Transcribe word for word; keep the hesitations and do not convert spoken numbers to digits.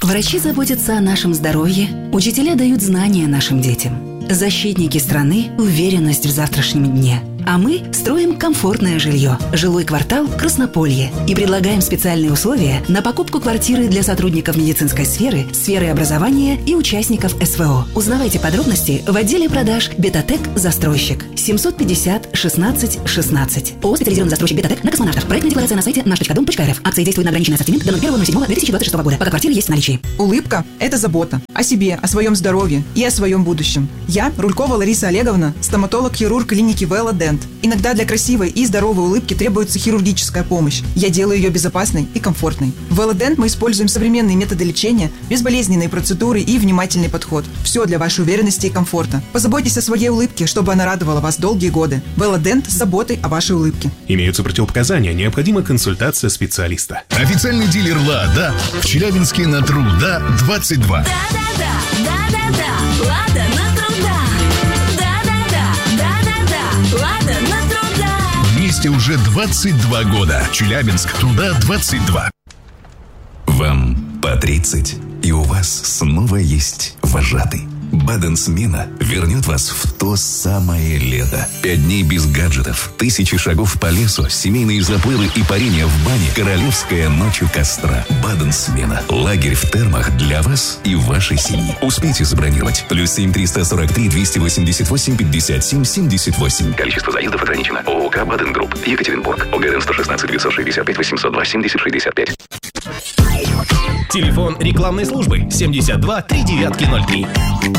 Врачи заботятся о нашем здоровье, учителя дают знания нашим детям. Защитники страны – уверенность в завтрашнем дне. А мы строим комфортное жилье. Жилой квартал «Краснополье». И предлагаем специальные условия на покупку квартиры для сотрудников медицинской сферы, сферы образования и участников СВО. Узнавайте подробности в отделе продаж «Бетатек Застройщик». семьсот пятьдесят шестнадцать шестнадцать. ООО «Специализированный застройщик Бетатек» на Космонавтов. Проектная декларация на сайте наш точка дом точка эр эф. Акции действуют на ограниченный ассортимент до первого ноль седьмого две тысячи двадцать шестого года, пока квартиры есть в наличии. Улыбка – это забота о себе, о своем здоровье и о своем будущем. Я, Рулькова Лариса Олеговна, стоматолог-хирург клиники Вела Дент. Иногда для красивой и здоровой улыбки требуется хирургическая помощь. Я делаю ее безопасной и комфортной. В Вела Дент мы используем современные методы лечения, безболезненные процедуры и внимательный подход. Все для вашей уверенности и комфорта. Позаботьтесь о своей улыбке, чтобы она радовала вас долгие годы. Вела Дент с заботой о вашей улыбке. Имеются противопоказания, необходима консультация специалиста. Официальный дилер «Лада» в Челябинске на Труда двадцать два. Да-да-да, да-да-да, «Лада» на Труда. Да-да-да, да-да-да, «Лада» на Труда. Вместе уже двадцать два года. Челябинск, Труда двадцать два. Вам по тридцать, и у вас снова есть вожатый. Баден-смена вернет вас в то самое лето. Пять дней без гаджетов, тысячи шагов по лесу, семейные заплывы и парение в бане, королевская ночь у костра. Баден-смена. Лагерь в термах для вас и вашей семьи. Успейте забронировать. Плюс семь триста сорок три двести восемьдесят восемь пятьдесят семь семьдесят восемь. Количество заездов ограничено. ООК «Баден Групп». Екатеринбург. ОГРН сто шестнадцать девятьсот шестьдесят пять восемьсот два семьдесят шестьдесят пять. Телефон рекламной службы семьдесят два три девятки ноль три.